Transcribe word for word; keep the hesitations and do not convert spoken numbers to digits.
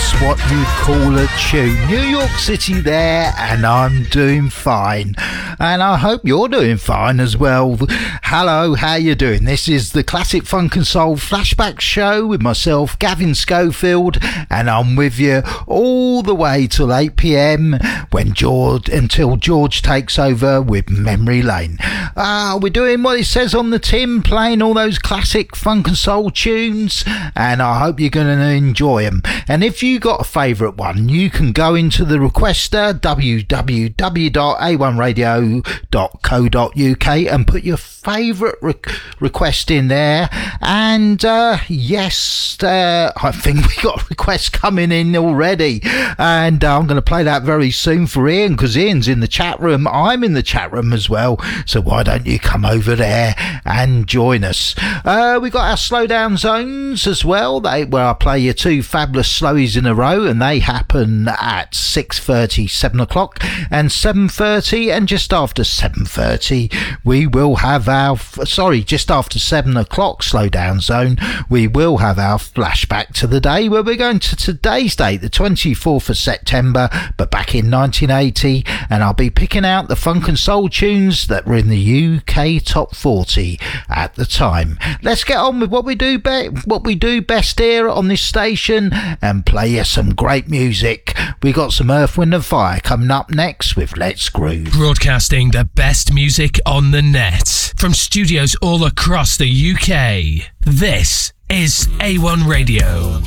That's what you call a tune. New York City there, and I'm doing fine. And I hope you're doing fine as well. Hello, how you doing? This is the Classic Funk and Soul Flashback Show with myself, Gavin Schofield, and I'm with you all the way till eight p.m. when George until George takes over with Memory Lane. Ah, uh, we're doing what it says on the tin, playing all those classic funk and soul tunes, and I hope you're going to enjoy them. And if you got a favourite one, you can go into the requester, w w w dot a one radio dot co dot u k, and put your favourite re- request in there. And uh, yes, uh, I think we got requests coming in already, and uh, I'm going to play that very soon for Ian, because Ian's in the chat room. I'm in the chat room as well, so why don't you come over there and join us? Uh, we got our slow down zones as well, they where I play you two fabulous slowies in a row, and they happen at six thirty, seven o'clock and seven thirty, and just after seven thirty we will have our sorry just after seven o'clock slow down zone, we will have our flashback to the day, where we're going to today's date, the twenty-fourth of September, but back in nineteen eighty, and I'll be picking out the funk and soul tunes that were in the U K top forty at the time. Let's get on with what we do be- what we do best here on this station, and play you some great music. We got some Earth, Wind and Fire coming up next with Let's Groove. Broadcasting the best music on the net from studios all across the U K. This is A one Radio.